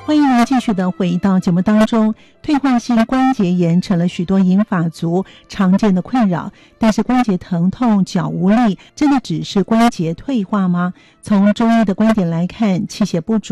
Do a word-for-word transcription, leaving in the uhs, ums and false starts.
欢迎您继续的回到节目当中。退化性关节炎成了许多银发族常见的困扰，但是关节疼痛、脚无力，真的只是关节退化吗？从中医的观点来看，气血不足